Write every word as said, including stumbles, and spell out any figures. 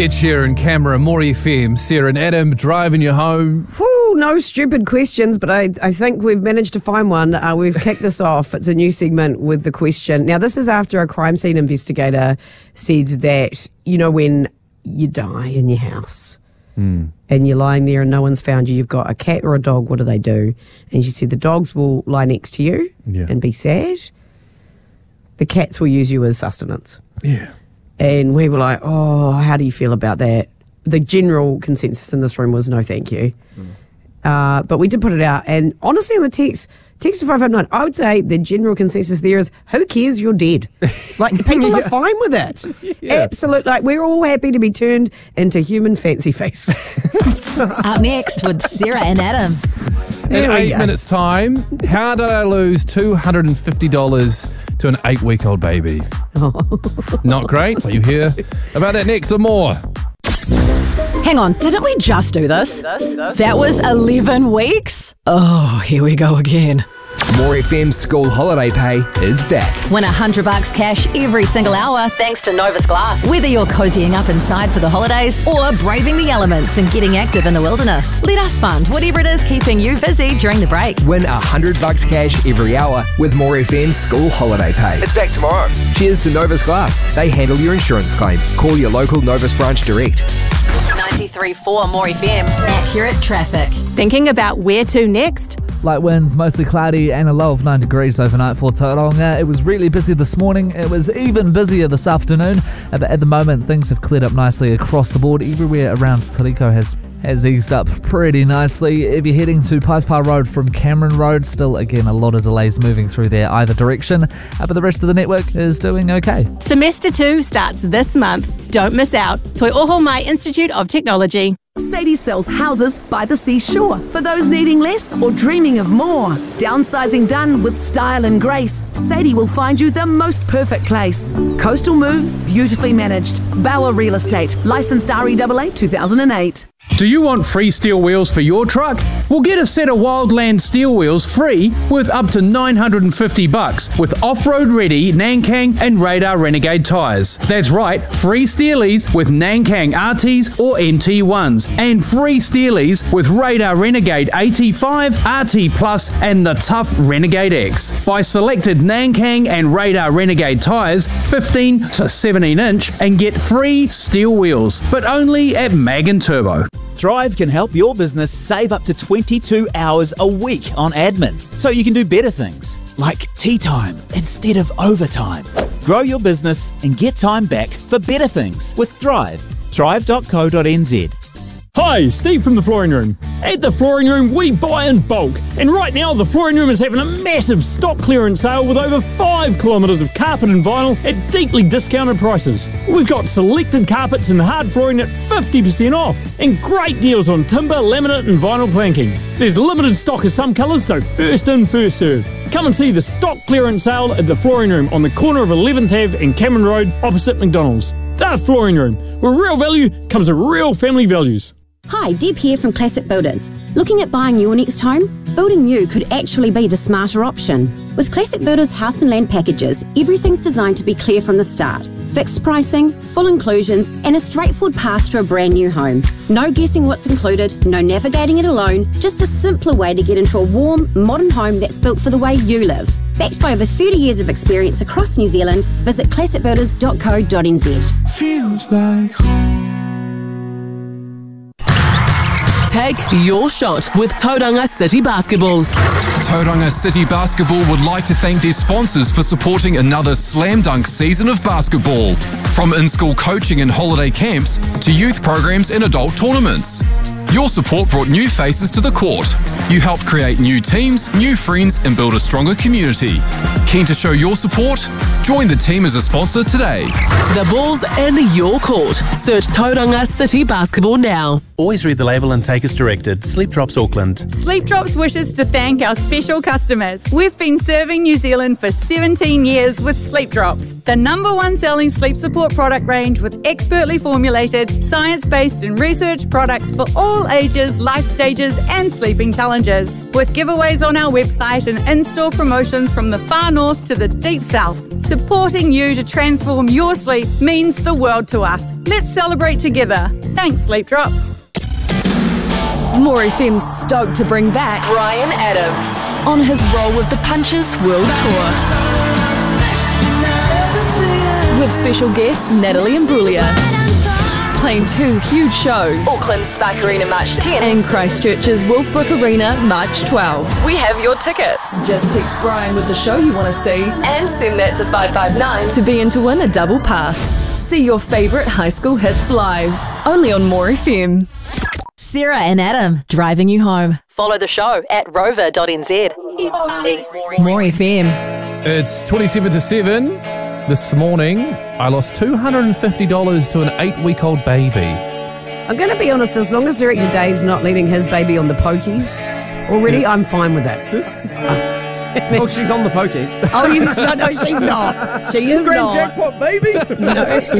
Ed Sheeran, Camera, More F M, Sarah and Adam driving you home. Whew, no stupid questions, but I, I think we've managed to find one. Uh, we've kicked this off. It's a new segment with the question. Now, this is after a crime scene investigator said that, you know, when you die in your house mm. and you're lying there and no one's found you, you've got a cat or a dog, what do they do? And she said the dogs will lie next to you yeah. and be sad. The cats will use you as sustenance. Yeah. And we were like, oh, how do you feel about that? The general consensus in this room was no thank you. Mm. Uh, but we did put it out. And honestly, on the text, text to five five nine, I would say the general consensus there is, who cares, you're dead. Like, people yeah. are fine with it. Yeah. Absolutely. Like, we're all happy to be turned into human fancy face. Up next with Sarah and Adam. In eight minutes' time, how did I lose two hundred fifty dollars to an eight-week-old baby? Oh. Not great, but you hear about that next or more. Hang on, didn't we just do this? That was eleven weeks? Oh, here we go again. More F M school holiday pay is back. Win a hundred bucks cash every single hour thanks to Novus Glass. Whether you're cozying up inside for the holidays or braving the elements and getting active in the wilderness, let us fund whatever it is keeping you busy during the break. Win a hundred bucks cash every hour with More F M school holiday pay. It's back tomorrow. Cheers to Novus Glass. They handle your insurance claim. Call your local Novus branch direct. ninety-three point four More F M. Accurate traffic. Thinking about where to next? Light winds, mostly cloudy and a low of nine degrees overnight for Tauranga. It was really busy this morning. It was even busier this afternoon. But at the moment, things have cleared up nicely across the board. Everywhere around Tariko has has eased up pretty nicely. If you're heading to Paispa Road from Cameron Road, still, again, a lot of delays moving through there either direction. Uh, but the rest of the network is doing okay. Semester two starts this month. Don't miss out. Toi Oho Mai Institute of Technology. Sadie sells houses by the seashore for those needing less or dreaming of more. Downsizing done with style and grace, Sadie will find you the most perfect place. Coastal moves, beautifully managed. Bauer Real Estate, licensed R E A A two thousand eight. Do you want free steel wheels for your truck? Well, get a set of Wildland steel wheels free with up to nine hundred fifty bucks with off-road ready Nankang and Radar Renegade tyres. That's right, free steelies with Nankang R Ts or N T ones and free steelies with Radar Renegade A T five, R T Plus and the tough Renegade X. Buy selected Nankang and Radar Renegade tyres fifteen to seventeen inch and get free steel wheels, but only at Mag and Turbo. Thrive can help your business save up to twenty-two hours a week on admin, so you can do better things, like tea time instead of overtime. Grow your business and get time back for better things with Thrive. thrive dot co dot n z. Hi, Steve from The Flooring Room. At The Flooring Room, we buy in bulk. And right now, The Flooring Room is having a massive stock clearance sale with over five kilometres of carpet and vinyl at deeply discounted prices. We've got selected carpets and hard flooring at fifty percent off. And great deals on timber, laminate and vinyl planking. There's limited stock of some colours, so first in, first served. Come and see the stock clearance sale at The Flooring Room on the corner of eleventh Avenue and Cameron Road opposite McDonald's. The Flooring Room, where real value comes with real family values. Hi, Deb here from Classic Builders. Looking at buying your next home? Building new could actually be the smarter option. With Classic Builders house and land packages, everything's designed to be clear from the start. Fixed pricing, full inclusions, and a straightforward path to a brand new home. No guessing what's included, no navigating it alone, just a simpler way to get into a warm, modern home that's built for the way you live. Backed by over thirty years of experience across New Zealand, visit classic builders dot co dot n z. Feels like home. Take your shot with Tauranga City Basketball. Tauranga City Basketball would like to thank their sponsors for supporting another slam dunk season of basketball. From in-school coaching and holiday camps to youth programs and adult tournaments. Your support brought new faces to the court. You helped create new teams, new friends and build a stronger community. Keen to show your support? Join the team as a sponsor today. The ball's in your court. Search Tauranga City Basketball now. Always read the label and take as directed. Sleep Drops Auckland. Sleep Drops wishes to thank our special customers. We've been serving New Zealand for seventeen years with Sleep Drops, the number one selling sleep support product range with expertly formulated, science-based and research products for all ages, life stages and sleeping challenges. With giveaways on our website and in-store promotions from the far north to the deep south, supporting you to transform your sleep means the world to us. Let's celebrate together. Thanks, Sleep Drops. More F M's stoked to bring back Bryan Adams on his Roll with the Punches World Tour. With special guests Natalie Imbruglia, playing two huge shows. Auckland Spark Arena March tenth and Christchurch's Wolfbrook Arena March twelfth. We have your tickets. Just text Bryan with the show you want to see and send that to five five nine to be in to win a double pass. See your favourite high school hits live, only on More F M. Sarah and Adam, driving you home. Follow the show at rover dot n z. More F M. It's twenty-seven to seven. This morning, I lost two hundred fifty dollars to an eight-week-old baby. I'm going to be honest, as long as Director Dave's not letting his baby on the pokies already, I'm fine with that. Oh, she's on the pokies. Oh, you no, no, she's not. She is Grand not. jackpot, baby. No.